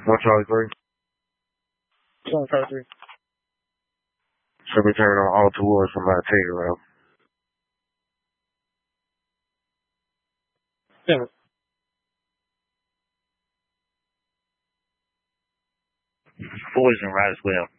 One Charlie 3. One Charlie 3. So return on all towards from my take around. Yeah. Poison right as well.